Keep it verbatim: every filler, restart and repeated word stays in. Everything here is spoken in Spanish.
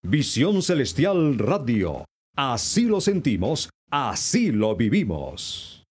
Visión Celestial Radio. Así lo sentimos, así lo vivimos.